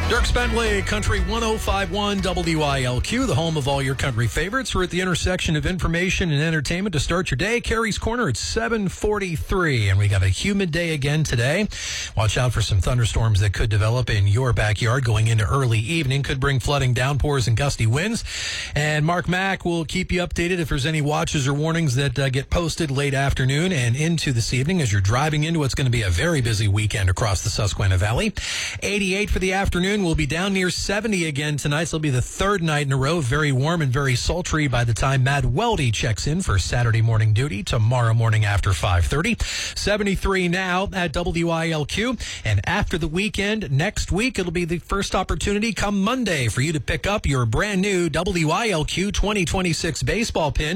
Dirks Bentley, Country 105.1 WILQ, the home of all your country favorites. We're at the intersection of information and entertainment to start your day. Carrie's Corner at 7:43, and we got a humid day again today. Watch out for some thunderstorms that could develop in your backyard going into early evening. Could bring flooding, downpours, and gusty winds. And Mark Mack will keep you updated if there's any watches or warnings that get posted late afternoon and into this evening as you're driving into what's going to be a very busy weekend across the Susquehanna Valley. 88 for the afternoon. We'll be down near 70 again tonight. So it'll be the third night in a row. Very warm and very sultry by the time Matt Weldy checks in for Saturday morning duty tomorrow morning after 5:30. 73 now at WILQ. And after the weekend, next week, it'll be the first opportunity come Monday for you to pick up your brand new WILQ 2026 baseball pin.